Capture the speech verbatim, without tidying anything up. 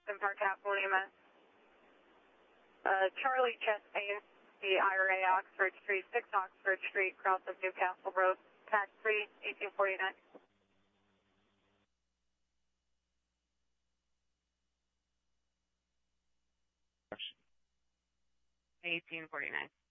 Aston Park Capital E M S. Uh, Charlie Chastain, the I R A Oxford Street, six Oxford Street, cross of Newcastle Road, Pack three, eighteen forty-nine. eighteen forty-nine.